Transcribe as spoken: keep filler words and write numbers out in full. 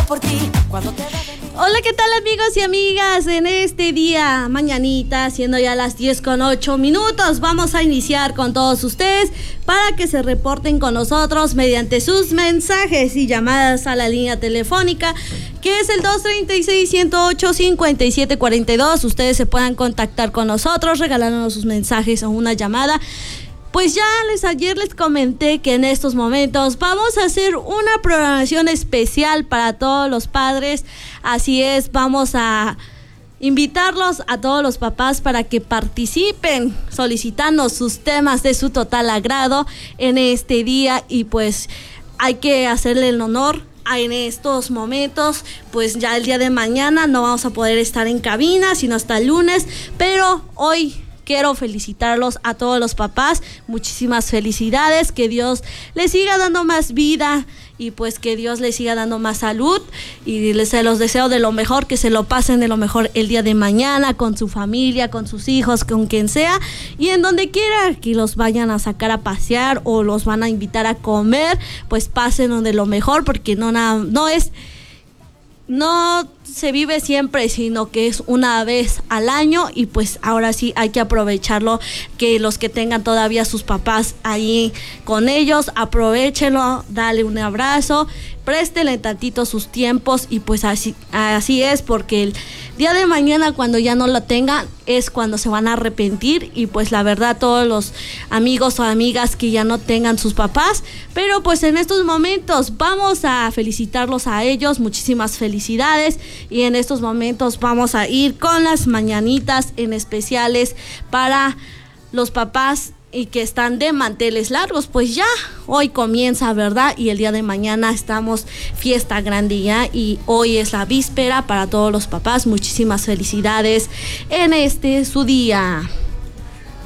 por ti cuando te... Hola, ¿qué tal amigos y amigas? En este día, mañanita, siendo ya las diez con ocho minutos, vamos a iniciar con todos ustedes para que se reporten con nosotros mediante sus mensajes y llamadas a la línea telefónica, que es el dos treinta y seis, ciento ocho, cincuenta y siete cuarenta y dos. Ustedes se puedan contactar con nosotros, regalándonos sus mensajes o una llamada. Pues ya les ayer les comenté que en estos momentos vamos a hacer una programación especial para todos los padres. Así es, vamos a invitarlos a todos los papás para que participen solicitando sus temas de su total agrado en este día, y pues hay que hacerle el honor en estos momentos. Pues ya el día de mañana no vamos a poder estar en cabina sino hasta el lunes, pero hoy quiero felicitarlos a todos los papás. Muchísimas felicidades, que Dios les siga dando más vida y pues que Dios les siga dando más salud, y les se los deseo de lo mejor, que se lo pasen de lo mejor el día de mañana con su familia, con sus hijos, con quien sea, y en donde quiera que los vayan a sacar a pasear o los van a invitar a comer, pues pasen de lo mejor, porque no, nada, no es... no se vive siempre, sino que es una vez al año, y pues ahora sí hay que aprovecharlo, que los que tengan todavía sus papás ahí con ellos, aprovechenlo, dale un abrazo, préstenle tantito sus tiempos, y pues así, así es, porque el día de mañana cuando ya no lo tengan es cuando se van a arrepentir. Y pues la verdad, todos los amigos o amigas que ya no tengan sus papás, pero pues en estos momentos vamos a felicitarlos a ellos, muchísimas felicidades, y en estos momentos vamos a ir con las mañanitas en especiales para los papás y que están de manteles largos. Pues ya hoy comienza, ¿verdad? Y el día de mañana estamos fiesta grande ya, y hoy es la víspera para todos los papás. Muchísimas felicidades en este su día.